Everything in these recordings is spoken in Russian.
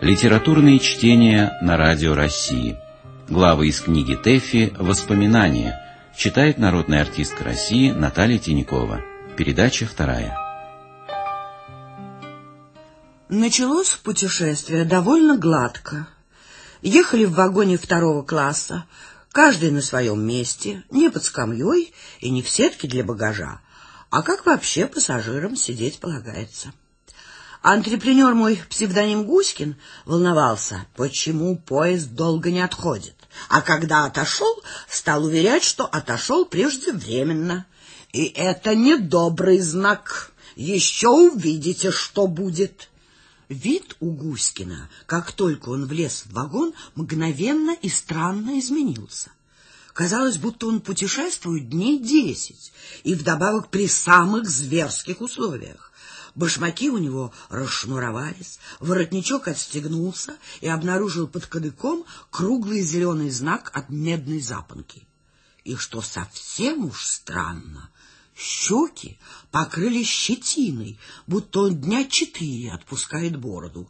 Литературные чтения на Радио России. Главы из книги Тэффи «Воспоминания». Читает народная артистка России Наталья Тинякова. Передача 2. Началось путешествие довольно гладко. Ехали в вагоне 2 класса, каждый на своем месте, не под скамьей и не в сетке для багажа, а как вообще пассажирам сидеть полагается. Антрепренер мой, псевдоним Гуськин, волновался, почему поезд долго не отходит, а когда отошел, стал уверять, что отошел преждевременно. И это недобрый знак, еще увидите, что будет. Вид у Гуськина, как только он влез в вагон, мгновенно и странно изменился. Казалось, будто он путешествует дней 10, и вдобавок при самых зверских условиях. Башмаки у него расшнуровались, воротничок отстегнулся и обнаружил под кадыком круглый зеленый знак от медной запонки. И что совсем уж странно, щеки покрылись щетиной, будто он дня 4 отпускает бороду.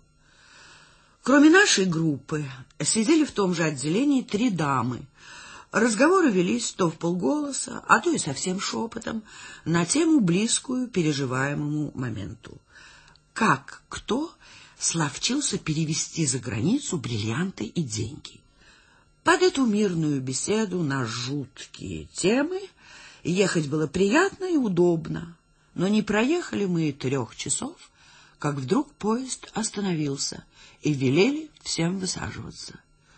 Кроме нашей группы сидели в том же отделении 3 дамы. Разговоры велись то вполголоса, а то и совсем шепотом, на тему, близкую переживаемому моменту. Как кто словчился перевести за границу бриллианты и деньги. Под эту мирную беседу на жуткие темы ехать было приятно и удобно, но не проехали мы и 3 часов, как вдруг поезд остановился, и велели всем высаживаться.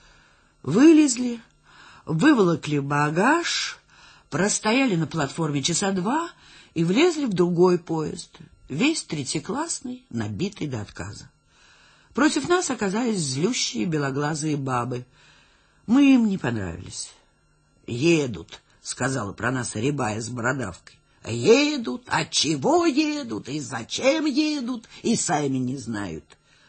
Вылезли, выволокли багаж, простояли на платформе часа 2 и влезли в другой поезд, весь третьеклассный, набитый до отказа. Против нас оказались злющие белоглазые бабы. Мы им не понравились. «Едут», — сказала про нас Рябая с бородавкой. «Едут, от чего едут, и зачем едут, и сами не знают».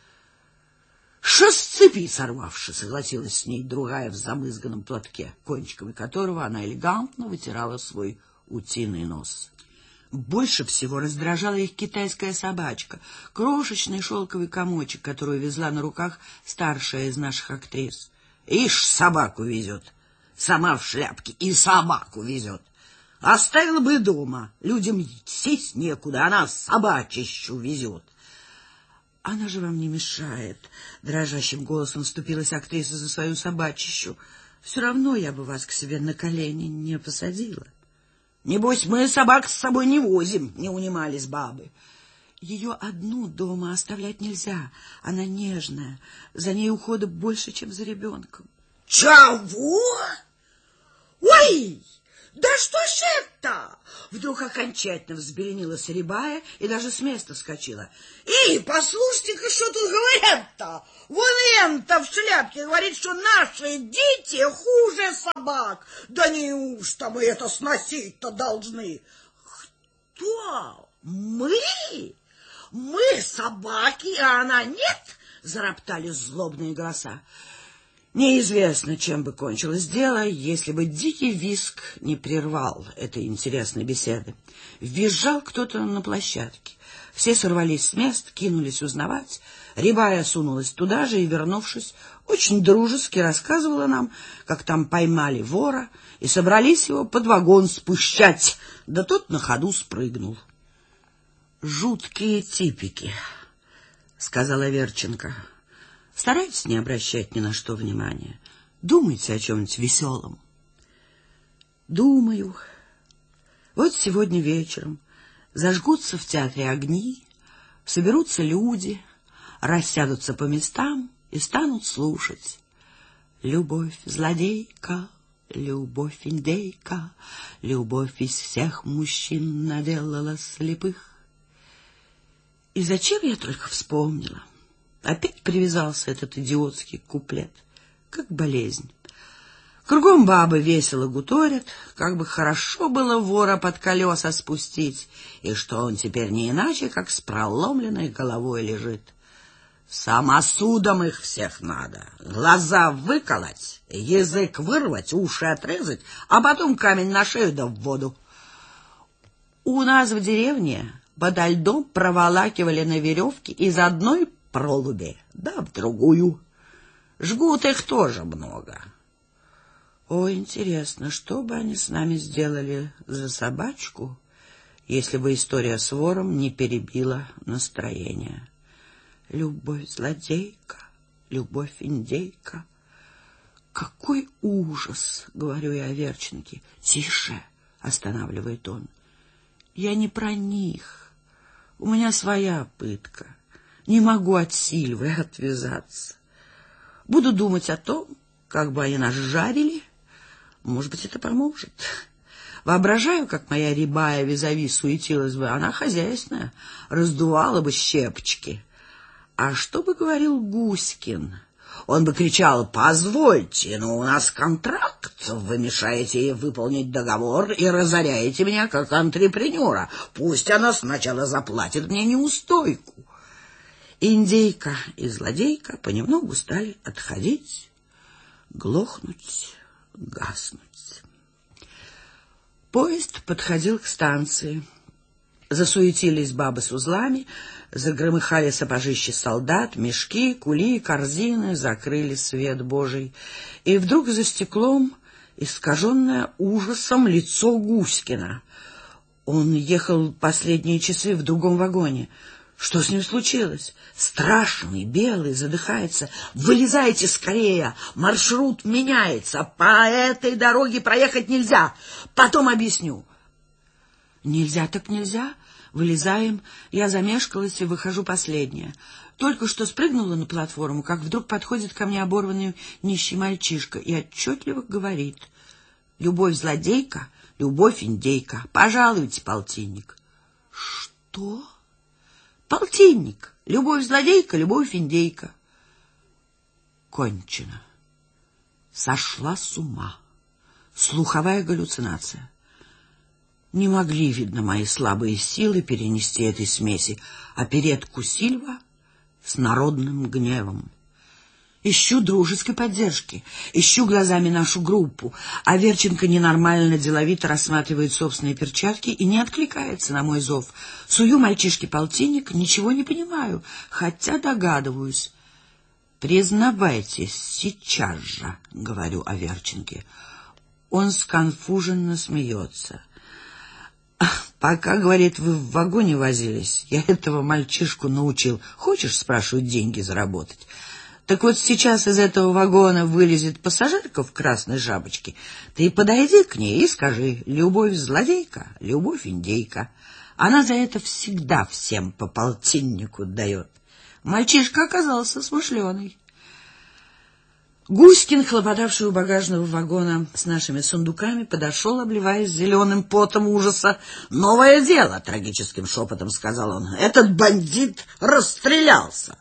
«Шо с цепи сорвавши», — согласилась с ней другая в замызганном платке, кончиками которого она элегантно вытирала свой утиный нос. Больше всего раздражала их китайская собачка, крошечный шелковый комочек, которую везла на руках старшая из наших актрис. «Ишь, собаку везет, сама в шляпке, и собаку везет. Оставила бы дома, людям сесть некуда, она собачищу везет». «Она же вам не мешает», — дрожащим голосом вступилась актриса за свою собачищу. «Все равно я бы вас к себе на колени не посадила». «Небось, мы собак с собой не возим», — не унимались бабы. «Ее одну дома оставлять нельзя, она нежная, за ней ухода больше, чем за ребенком». «Чего? Ой! Да что ж это?» Вдруг окончательно взбеленилась Рябая и даже с места вскочила. «И, послушайте-ка, что тут говорят-то? Вон Энта в шляпке говорит, что наши дети хуже собак. Да неужто мы это сносить-то должны?» «Кто? Мы? Мы собаки, а она нет?» — зароптали злобные голоса. Неизвестно, чем бы кончилось дело, если бы дикий визг не прервал этой интересной беседы. Визжал кто-то на площадке. Все сорвались с мест, кинулись узнавать. Рябая сунулась туда же и, вернувшись, очень дружески рассказывала нам, как там поймали вора и собрались его под вагон спущать, да тот на ходу спрыгнул. «Жуткие типики», — сказала Верченко. «Старайтесь не обращать ни на что внимания. Думайте о чем-нибудь веселом». «Думаю. Вот сегодня вечером зажгутся в театре огни, соберутся люди, рассядутся по местам и станут слушать. Любовь злодейка, любовь индейка, любовь из всех мужчин наделала слепых». И зачем я только вспомнила? Опять привязался этот идиотский куплет, как болезнь. Кругом бабы весело гуторят, как бы хорошо было вора под колеса спустить, и что он теперь не иначе, как с проломленной головой лежит. Самосудом их всех надо, глаза выколоть, язык вырвать, уши отрезать, а потом камень на шею да в воду. У нас в деревне подо льдом проволакивали на веревке из одной пролуби, да в другую. Жгут их тоже много. О, интересно, что бы они с нами сделали за собачку, если бы история с вором не перебила настроение. Любовь-злодейка, любовь-индейка. Какой ужас, говорю я Аверченке. Тише, останавливает он. Я не про них. У меня своя пытка. Не могу от Сильвы отвязаться. Буду думать о том, как бы они нас жарили. Может быть, это поможет. Воображаю, как моя рябая визави суетилась бы. Она хозяйственная, раздувала бы щепочки. А что бы говорил Гуськин? Он бы кричал: «Позвольте, но у нас контракт. Вы мешаете ей выполнить договор и разоряете меня как антрепренера. Пусть она сначала заплатит мне неустойку». Индейка и злодейка понемногу стали отходить, глохнуть, гаснуть. Поезд подходил к станции. Засуетились бабы с узлами, загромыхали сапожищи солдат, мешки, кули, корзины, закрыли свет Божий. И вдруг за стеклом искаженное ужасом лицо Гуськина. Он ехал последние часы в другом вагоне. Что с ним случилось? Страшный, белый, задыхается. «Вылезайте скорее! Маршрут меняется! По этой дороге проехать нельзя! Потом объясню!» «Нельзя так нельзя. Вылезаем. Я замешкалась и выхожу последняя. Только что спрыгнула на платформу, как вдруг подходит ко мне оборванный нищий мальчишка и отчетливо говорит: «Любовь-злодейка, любовь-индейка. Пожалуйте, полтинник». «Что?» «Полтинник. Любовь-злодейка, любовь-индейка». Кончено. Сошла с ума. Слуховая галлюцинация. Не могли, видно, мои слабые силы перенести этой смеси оперетку Сильва с народным гневом. Ищу дружеской поддержки, ищу глазами нашу группу, а Верченко ненормально деловито рассматривает собственные перчатки и не откликается на мой зов. Сую мальчишке полтинник, ничего не понимаю, хотя догадываюсь. «Признавайтесь сейчас же», — говорю о Верченке. Он сконфуженно смеется. «Пока, — говорит, — вы в вагоне возились, я этого мальчишку научил. Хочешь, — спрашиваю, — деньги заработать? Так вот сейчас из этого вагона вылезет пассажирка в красной шапочке. Ты подойди к ней и скажи: любовь-злодейка, любовь-индейка. Она за это всегда всем по полтиннику дает». Мальчишка оказался смышленый. Гуськин, хлопотавший у багажного вагона с нашими сундуками, подошел, обливаясь зеленым потом ужаса. «Новое дело!» — трагическим шепотом сказал он. «Этот бандит расстрелялся».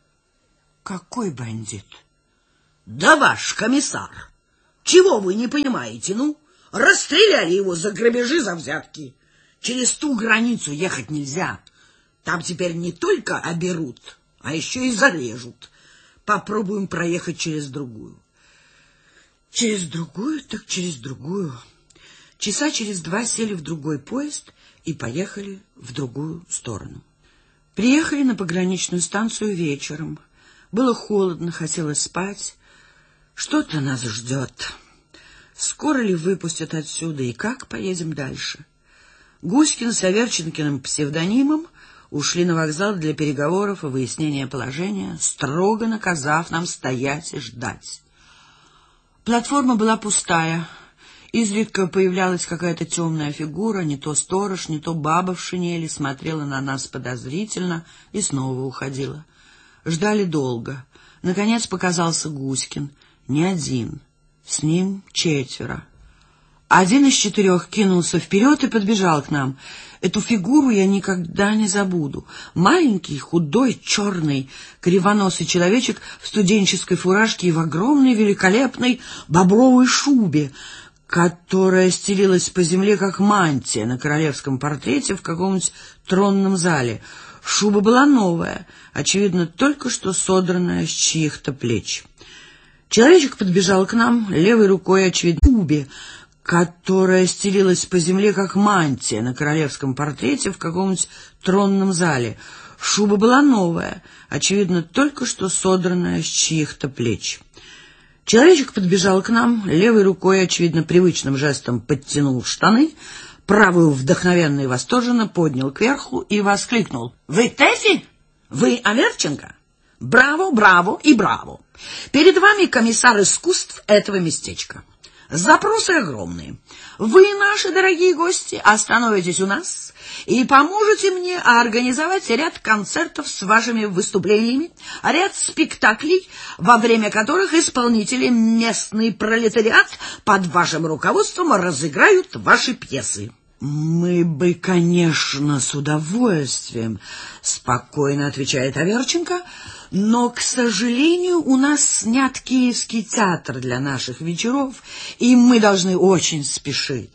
«Какой бандит?» «Да ваш комиссар. Чего вы не понимаете, ну? Расстреляли его за грабежи, за взятки. Через ту границу ехать нельзя. Там теперь не только оберут, а еще и зарежут. Попробуем проехать через другую». Через другую, так через другую. Часа через 2 сели в другой поезд и поехали в другую сторону. Приехали на пограничную станцию вечером. Было холодно, хотелось спать. Что-то нас ждет. Скоро ли выпустят отсюда и как поедем дальше? Гуськин с Аверченкиным псевдонимом ушли на вокзал для переговоров и выяснения положения, строго наказав нам стоять и ждать. Платформа была пустая. Изредка появлялась какая-то темная фигура, не то сторож, не то баба в шинели, смотрела на нас подозрительно и снова уходила. Ждали долго. Наконец показался Гуськин. Не один. С ним 4. Один из 4 кинулся вперед и подбежал к нам. Эту фигуру я никогда не забуду. Маленький, худой, черный, кривоносый человечек в студенческой фуражке и в огромной, великолепной бобровой шубе, которая стелилась по земле, как мантия на королевском портрете в каком-нибудь тронном зале. Шуба была новая, очевидно, только что содранная с чьих-то плеч. Человечек подбежал к нам, левой рукой, очевидно, шубе, которая стелилась по земле, как мантия на королевском портрете в каком-нибудь тронном зале. Шуба была новая, очевидно, только что содранная с чьих-то плеч. Человечек подбежал к нам, левой рукой, очевидно, привычным жестом подтянул штаны, правую вдохновенно и восторженно поднял кверху и воскликнул: «Вы Тэфи? Вы Аверченко? Браво, браво и браво! Перед вами комиссар искусств этого местечка. Запросы огромные. Вы, наши дорогие гости, остановитесь у нас и поможете мне организовать ряд концертов с вашими выступлениями, ряд спектаклей, во время которых исполнители местный пролетариат под вашим руководством разыграют ваши пьесы». «Мы бы, конечно, с удовольствием», — спокойно отвечает Аверченко, «но, к сожалению, у нас снят Киевский театр для наших вечеров, и мы должны очень спешить».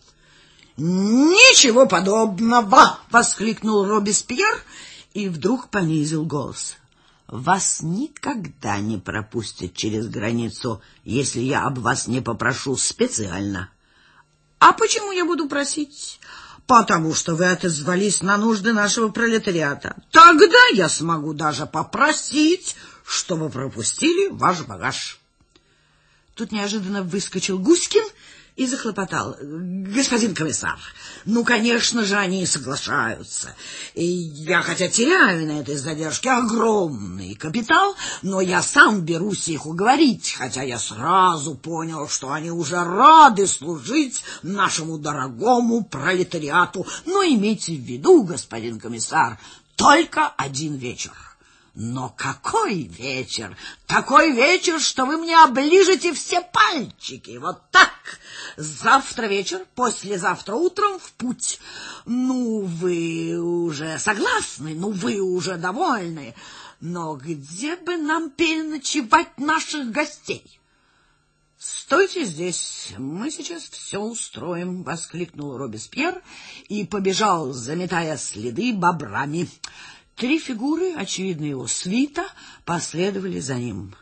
«Ничего подобного!» — воскликнул Робеспьер и вдруг понизил голос. «Вас никогда не пропустят через границу, если я об вас не попрошу специально». «А почему я буду просить?» «Потому что вы отозвались на нужды нашего пролетариата. Тогда я смогу даже попросить, чтобы пропустили ваш багаж». Тут неожиданно выскочил Гуськин и захлопотал: «Господин комиссар, ну, конечно же, они соглашаются. И я, хотя теряю на этой задержке огромный капитал, но я сам берусь их уговорить, хотя я сразу понял, что они уже рады служить нашему дорогому пролетариату. Но имейте в виду, господин комиссар, только один вечер». «Но какой вечер? Такой вечер, что вы мне оближете все пальчики. Вот так. Завтра вечер, послезавтра утром в путь. Ну, вы уже согласны, ну, вы уже довольны. Но где бы нам переночевать наших гостей?» «Стойте здесь, мы сейчас все устроим», — воскликнул Робеспьер и побежал, заметая следы бобрами. 3 фигуры, очевидно, его свита, последовали за ним.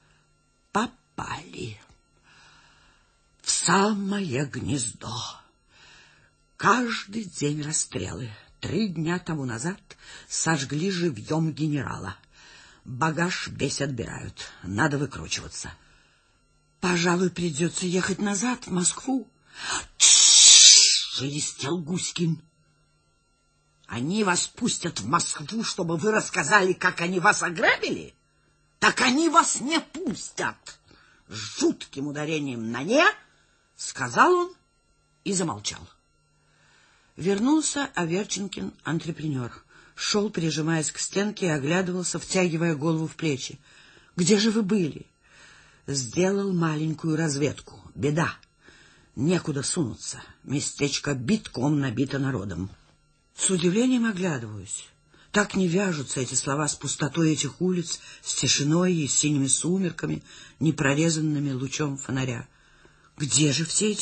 Попали в самое гнездо. Каждый день расстрелы. 3 дня тому назад сожгли живьем генерала. Багаж весь отбирают. Надо выкручиваться. «Пожалуй, придется ехать назад, в Москву». «Тш-ш-ш!» — шелестел Гуськин. «Они вас пустят в Москву, чтобы вы рассказали, как они вас ограбили? Так они вас не пустят!» С жутким ударением на «не» сказал он и замолчал. Вернулся Аверченкин антрепренер. Шел, прижимаясь к стенке, и оглядывался, втягивая голову в плечи. «Где же вы были?» «Сделал маленькую разведку. Беда. Некуда сунуться. Местечко битком набито народом». С удивлением оглядываюсь. Так не вяжутся эти слова с пустотой этих улиц, с тишиной и синими сумерками, не прорезанными лучом фонаря. Где же все эти